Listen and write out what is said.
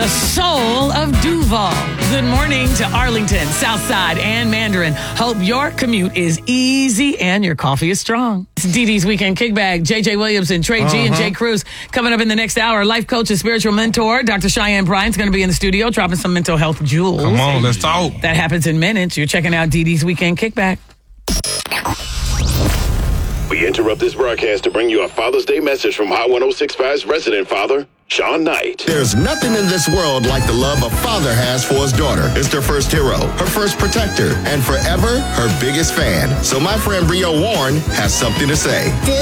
The soul of Duval. Good morning to Arlington, Southside, and Mandarin. Hope your commute is easy and your coffee is strong. It's Dee Dee's Weekend Kickback. JJ Williamson, Trey G, and Jay Cruz. Coming up in the next hour, life coach and spiritual mentor, Dr. Cheyenne Bryant's going to be in the studio dropping some mental health jewels. Come on, let's talk. That happens in minutes. You're checking out Dee Dee's Weekend Kickback. We interrupt this broadcast to bring you a Father's Day message from Hot 106.5's resident father, Sean Knight. There's nothing in this world like the love a father has for his daughter. It's their first hero, her first protector, and forever her biggest fan. So my friend Rio Warren has something to say.